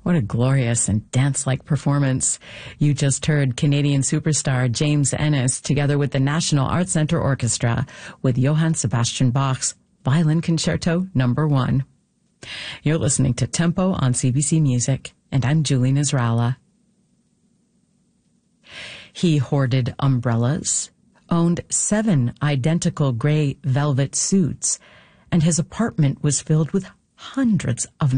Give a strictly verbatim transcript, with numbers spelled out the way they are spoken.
What a glorious and dance-like performance. You just heard Canadian superstar James Ennis together with the National Arts Centre Orchestra with Johann Sebastian Bach's Violin Concerto Number One. You're listening to Tempo on C B C Music, and I'm Julie Nasrallah. He hoarded umbrellas, owned seven identical gray velvet suits, and his apartment was filled with hundreds of